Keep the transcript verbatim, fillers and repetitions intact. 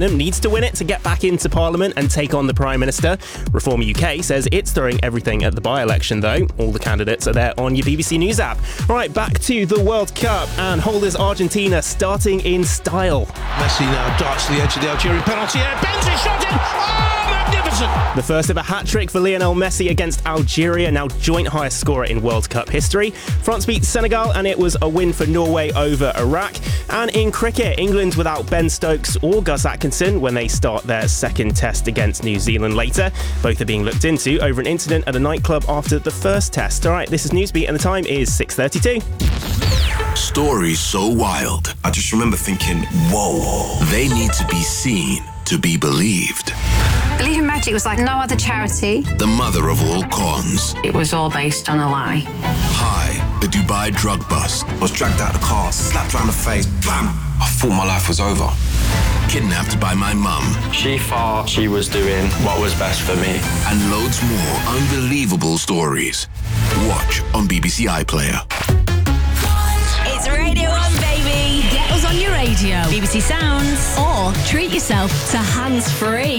Burnham needs to win it to get back into Parliament and take on the Prime Minister. Reform U K says it's throwing everything at the by-election, though. All the candidates are there on your B B C News app. Right, back to the World Cup, and holders Argentina starting in style. Messi now darts to the edge of the Algerian penalty area. Benzema shot in! Oh, magnificent! The first ever hat-trick for Lionel Messi against Algeria, now joint highest scorer in World Cup history. France beat Senegal, and it was a win for Norway over Iraq. And in cricket, England without Ben Stokes or Gus Atkinson when they start their second test against New Zealand later. Both are being looked into over an incident at a nightclub after the first test. All right, this is Newsbeat, and the time is six thirty-two. Stories so wild. I just remember thinking, whoa, they need to be seen to be believed. Believe in Magic was like no other charity. The mother of all cons. It was all based on a lie. Hi, the Dubai drug bust. I was dragged out of the car, slapped around the face, bam! I thought my life was over. Kidnapped by my mum. She thought she was doing what was best for me. And loads more unbelievable stories. Watch on B B C iPlayer. It's Radio one, baby. Get us on your radio, B B C Sounds, or treat yourself to hands-free.